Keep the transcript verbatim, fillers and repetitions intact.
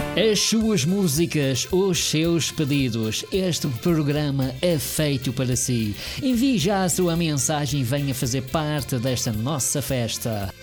As suas músicas, os seus pedidos, este programa é feito para si. Envie já a sua mensagem e venha fazer parte desta nossa festa.